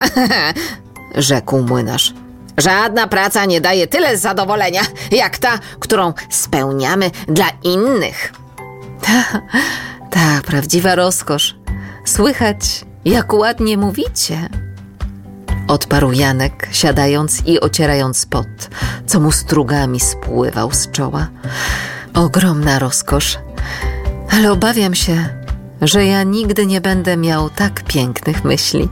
rzekł młynarz. Żadna praca nie daje tyle zadowolenia, jak ta, którą spełniamy dla innych. Ta prawdziwa rozkosz. Słychać, jak ładnie mówicie. Odparł Janek, siadając i ocierając pot, co mu strugami spływał z czoła. Ogromna rozkosz, ale obawiam się, że ja nigdy nie będę miał tak pięknych myśli.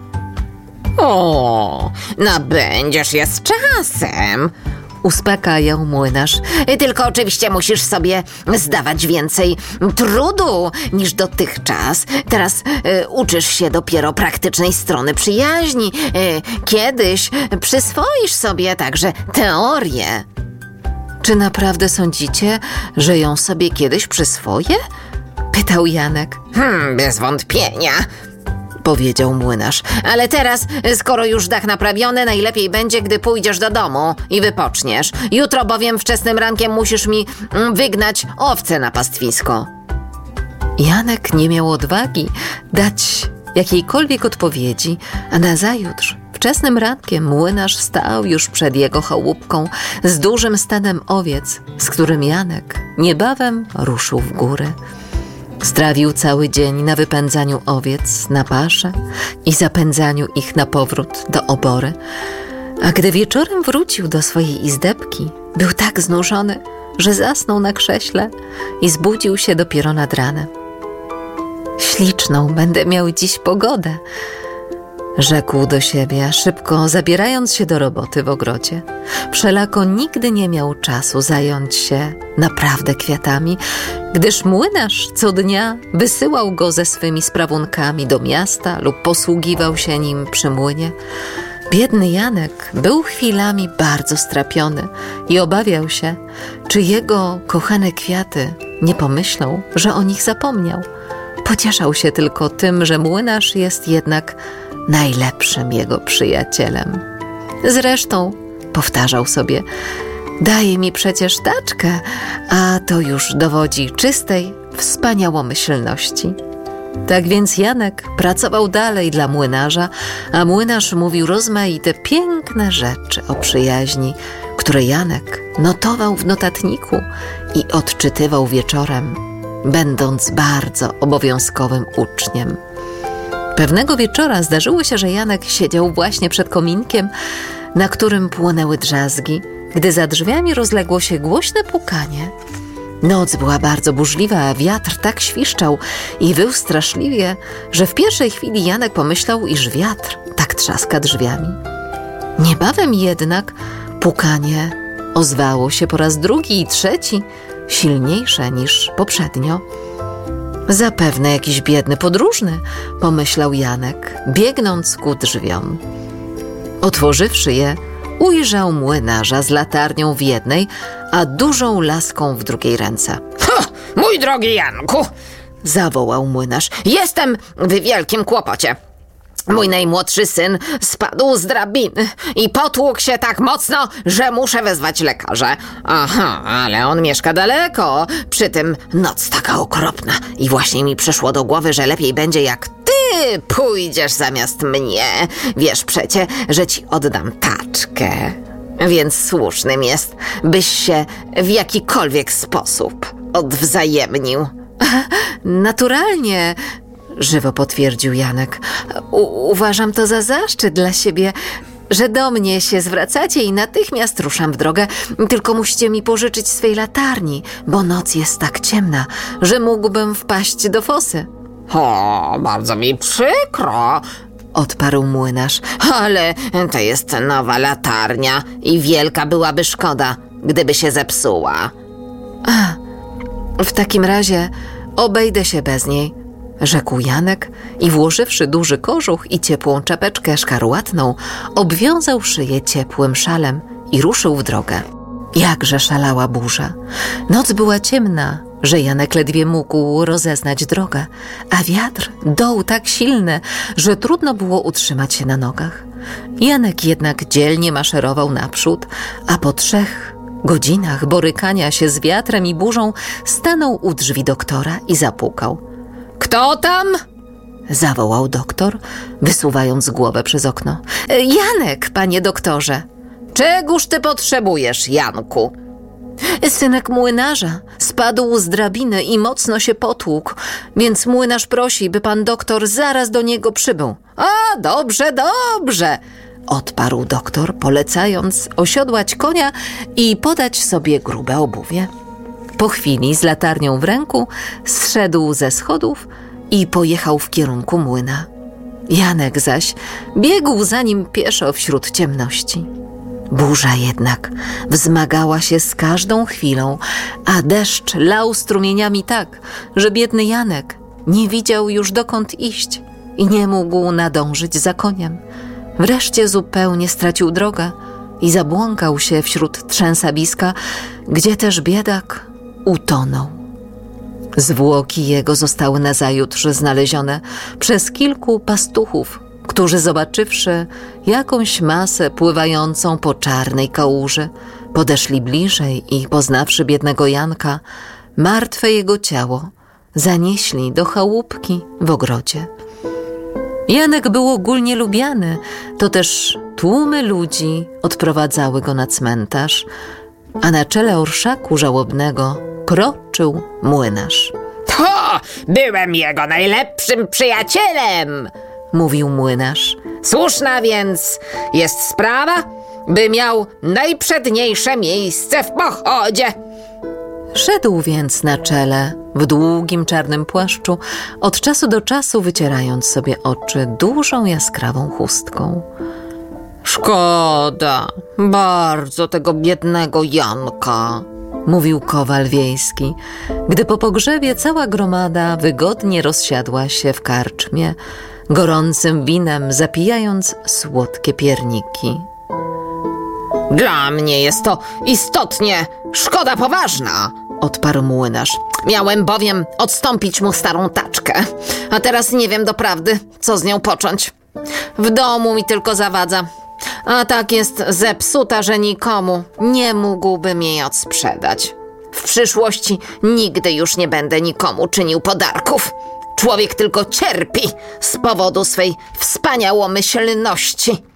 O, nabędziesz je z czasem, uspokajał młynarz. Tylko oczywiście musisz sobie zdawać więcej trudu niż dotychczas. Teraz uczysz się dopiero praktycznej strony przyjaźni. Kiedyś przyswoisz sobie także teorię. Czy naprawdę sądzicie, że ją sobie kiedyś przyswoję? Pytał Janek. Bez wątpienia, powiedział młynarz. Ale teraz, skoro już dach naprawiony, najlepiej będzie, gdy pójdziesz do domu i wypoczniesz. Jutro bowiem wczesnym rankiem musisz mi wygnać owce na pastwisko. Janek nie miał odwagi dać jakiejkolwiek odpowiedzi, a nazajutrz wczesnym rankiem młynarz stał już przed jego chałupką z dużym stadem owiec, z którym Janek niebawem ruszył w górę. Strawił cały dzień na wypędzaniu owiec na paszę i zapędzaniu ich na powrót do obory. A gdy wieczorem wrócił do swojej izdebki, był tak znużony, że zasnął na krześle i zbudził się dopiero nad ranem. Śliczną będę miał dziś pogodę, rzekł do siebie, szybko zabierając się do roboty w ogrodzie. Wszelako nigdy nie miał czasu zająć się naprawdę kwiatami, gdyż młynarz co dnia wysyłał go ze swymi sprawunkami do miasta lub posługiwał się nim przy młynie. Biedny Janek był chwilami bardzo strapiony i obawiał się, czy jego kochane kwiaty nie pomyślą, że o nich zapomniał. Pocieszał się tylko tym, że młynarz jest jednak najlepszym jego przyjacielem. Zresztą, powtarzał sobie, daje mi przecież taczkę, a to już dowodzi czystej wspaniałomyślności. Tak więc Janek pracował dalej dla młynarza, a młynarz mówił rozmaite piękne rzeczy o przyjaźni, które Janek notował w notatniku i odczytywał wieczorem, będąc bardzo obowiązkowym uczniem. Pewnego wieczora zdarzyło się, że Janek siedział właśnie przed kominkiem, na którym płonęły drzazgi, gdy za drzwiami rozległo się głośne pukanie. Noc była bardzo burzliwa, a wiatr tak świszczał i wył straszliwie, że w pierwszej chwili Janek pomyślał, iż wiatr tak trzaska drzwiami. Niebawem jednak pukanie ozwało się po raz drugi i trzeci, silniejsze niż poprzednio. Zapewne jakiś biedny podróżny, pomyślał Janek, biegnąc ku drzwiom. Otworzywszy je, ujrzał młynarza z latarnią w jednej, a dużą laską w drugiej ręce. Mój drogi Janku, zawołał młynarz, jestem w wielkim kłopocie. Mój najmłodszy syn spadł z drabiny i potłukł się tak mocno, że muszę wezwać lekarza. Aha, ale on mieszka daleko. Przy tym noc taka okropna i właśnie mi przyszło do głowy, że lepiej będzie, jak ty pójdziesz zamiast mnie. Wiesz przecie, że ci oddam taczkę. Więc słusznym jest, byś się w jakikolwiek sposób odwzajemnił. Naturalnie, żywo potwierdził Janek. Uważam to za zaszczyt dla siebie, że do mnie się zwracacie i natychmiast ruszam w drogę. Tylko musicie mi pożyczyć swej latarni, bo noc jest tak ciemna, że mógłbym wpaść do fosy. O, bardzo mi przykro, odparł młynarz, ale to jest nowa latarnia i wielka byłaby szkoda, gdyby się zepsuła. W takim razie obejdę się bez niej, rzekł Janek i włożywszy duży kożuch i ciepłą czapeczkę szkarłatną, obwiązał szyję ciepłym szalem i ruszył w drogę. Jakże szalała burza. Noc była ciemna, że Janek ledwie mógł rozeznać drogę, a wiatr dął tak silny, że trudno było utrzymać się na nogach. Janek jednak dzielnie maszerował naprzód, a po 3 godzinach borykania się z wiatrem i burzą stanął u drzwi doktora i zapukał. Kto tam? zawołał doktor, wysuwając głowę przez okno. Janek, panie doktorze. Czegóż ty potrzebujesz, Janku? Synek młynarza spadł z drabiny i mocno się potłukł, więc młynarz prosi, by pan doktor zaraz do niego przybył. A, dobrze, dobrze, odparł doktor, polecając osiodłać konia i podać sobie grube obuwie. Po chwili z latarnią w ręku zszedł ze schodów i pojechał w kierunku młyna. Janek zaś biegł za nim pieszo wśród ciemności. Burza jednak wzmagała się z każdą chwilą, a deszcz lał strumieniami tak, że biedny Janek nie widział już dokąd iść i nie mógł nadążyć za koniem. Wreszcie zupełnie stracił drogę i zabłąkał się wśród trzęsawiska, gdzie też biedak utonął. Zwłoki jego zostały nazajutrz znalezione przez kilku pastuchów, którzy zobaczywszy jakąś masę pływającą po czarnej kałuży, podeszli bliżej i poznawszy biednego Janka, martwe jego ciało zanieśli do chałupki w ogrodzie. Janek był ogólnie lubiany, to też tłumy ludzi odprowadzały go na cmentarz, a na czele orszaku żałobnego kroczył młynarz. To byłem jego najlepszym przyjacielem, mówił młynarz. Słuszna więc jest sprawa, by miał najprzedniejsze miejsce w pochodzie. Szedł więc na czele w długim czarnym płaszczu, od czasu do czasu wycierając sobie oczy dużą jaskrawą chustką. Szkoda bardzo tego biednego Janka, mówił kowal wiejski, gdy po pogrzebie cała gromada wygodnie rozsiadła się w karczmie, gorącym winem zapijając słodkie pierniki. Dla mnie jest to istotnie szkoda poważna, odparł młynarz. Miałem bowiem odstąpić mu starą taczkę, a teraz nie wiem doprawdy, co z nią począć. W domu mi tylko zawadza, a tak jest zepsuta, że nikomu nie mógłbym jej odsprzedać. W przyszłości nigdy już nie będę nikomu czynił podarków. Człowiek tylko cierpi z powodu swej wspaniałomyślności.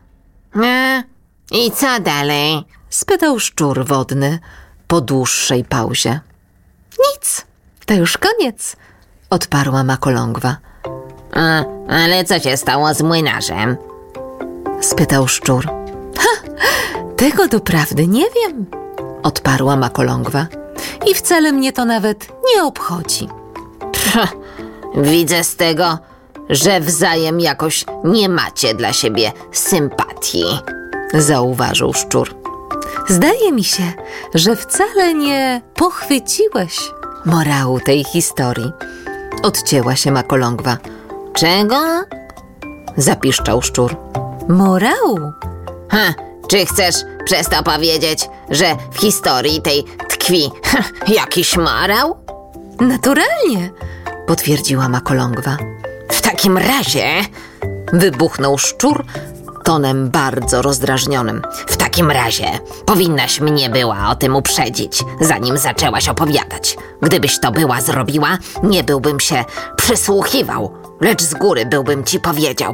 I co dalej? Spytał szczur wodny po dłuższej pauzie. Nic, to już koniec, odparła makolągwa. Ale co się stało z młynarzem? Spytał szczur. Tego doprawdy nie wiem, odparła makolągwa. I wcale mnie to nawet nie obchodzi. Widzę z tego, że wzajem jakoś nie macie dla siebie sympatii, zauważył szczur. Zdaje mi się, że wcale nie pochwyciłeś morału tej historii, odcięła się makolągwa. Czego? Zapiszczał szczur. Morału? Czy chcesz przez to powiedzieć, że w historii tej tkwi jakiś morał? Naturalnie, potwierdziła makolągwa. W takim razie, wybuchnął szczur tonem bardzo rozdrażnionym. W takim razie powinnaś mnie była o tym uprzedzić, zanim zaczęłaś opowiadać. Gdybyś to była zrobiła, nie byłbym się przysłuchiwał, lecz z góry byłbym ci powiedział.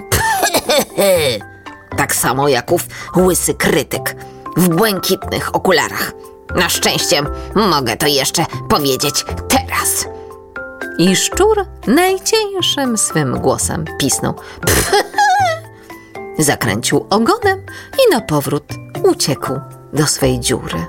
Tak samo jak ów łysy krytyk w błękitnych okularach. Na szczęście mogę to jeszcze powiedzieć teraz. I szczur najcieńszym swym głosem pisnął. Zakręcił ogonem i na powrót uciekł do swej dziury.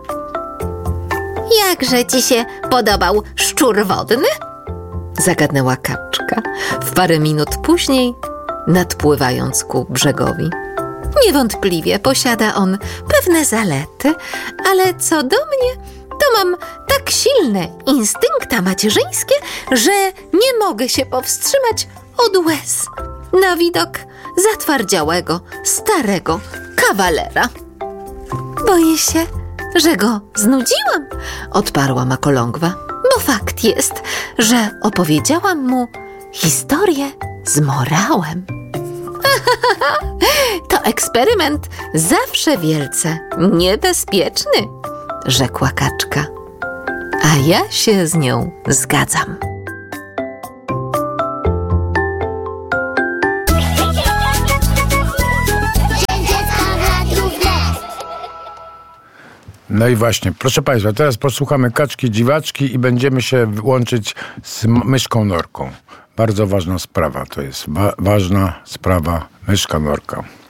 Jakże ci się podobał szczur wodny? Zagadnęła kaczka w parę minut później, nadpływając ku brzegowi. Niewątpliwie posiada on pewne zalety, ale co do mnie, to mam tak silne instynkta macierzyńskie, że nie mogę się powstrzymać od łez na widok zatwardziałego, starego kawalera. Boję się, że go znudziłam, odparła makolągwa, bo fakt jest, że opowiedziałam mu historię z morałem. To eksperyment zawsze wielce niebezpieczny, rzekła kaczka. A ja się z nią zgadzam. No i właśnie, proszę Państwa, teraz posłuchamy Kaczki Dziwaczki i będziemy się łączyć z myszką Norką. Bardzo ważna sprawa to jest. Ważna sprawa myszka Norka.